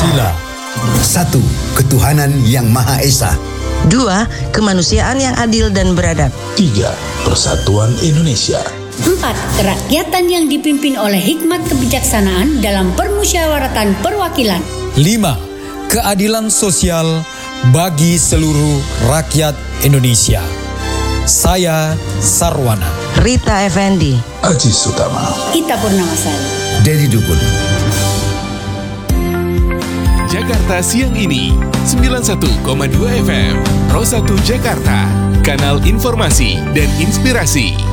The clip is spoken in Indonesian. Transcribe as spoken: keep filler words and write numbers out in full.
Pancasila. Satu, ketuhanan yang Maha Esa. Dua, kemanusiaan yang adil dan beradab. Tiga, persatuan Indonesia. Empat, kerakyatan yang dipimpin oleh hikmat kebijaksanaan dalam permusyawaratan perwakilan. Lima, keadilan sosial bagi seluruh rakyat Indonesia. Saya Sarwana. Rita Effendi. Aji Sutama. Ita Purnamasari. Dedi Dukun. Jakarta Siang Ini sembilan puluh satu koma dua F M Pro satu Jakarta, kanal informasi dan inspirasi.